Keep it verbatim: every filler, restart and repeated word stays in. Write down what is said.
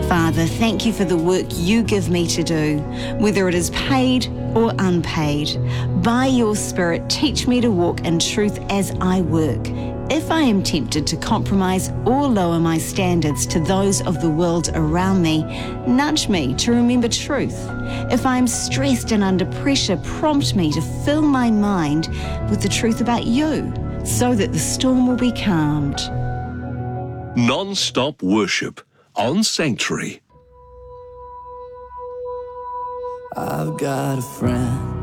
Father, thank you for the work you give me to do, whether it is paid or unpaid. By your Spirit, teach me to walk in truth as I work. If I am tempted to compromise or lower my standards to those of the world around me, nudge me to remember truth. If I am stressed and under pressure, prompt me to fill my mind with the truth about you, so that the storm will be calmed. Non-stop worship on Sanctuary. I've got a friend